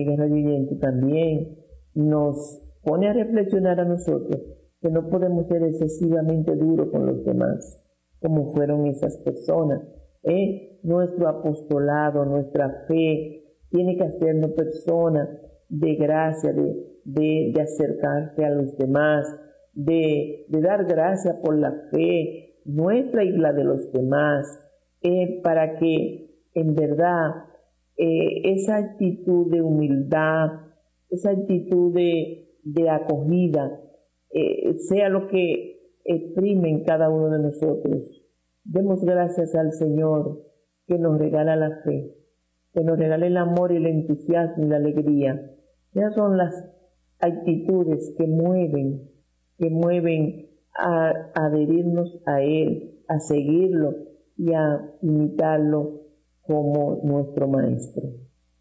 amiga Radio Oyente también nos pone a reflexionar a nosotros que no podemos ser excesivamente duros con los demás, como fueron esas personas. Nuestro apostolado, nuestra fe, tiene que hacernos personas de gracia, de acercarse a los demás, de dar gracias por la fe nuestra y la de los demás, para que en verdad esa actitud de humildad, esa actitud de acogida, sea lo que exprime en cada uno de nosotros. Demos gracias al Señor que nos regala la fe, que nos regala el amor y el entusiasmo y la alegría. Esas son las actitudes que mueven a adherirnos a Él, a seguirlo y a imitarlo como nuestro Maestro.